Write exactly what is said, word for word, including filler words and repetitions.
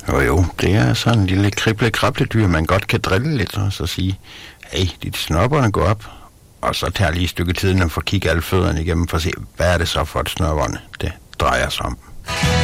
Jo jo, det er sådan en lille krible-krabledyr, man godt kan drille lidt, og så sige, hey, dit snobberne går op, og så tager lige et stykke tid, når man får kigge alle fødderne igennem, for at se, hvad er det så for et snobberne, det drejer sig om.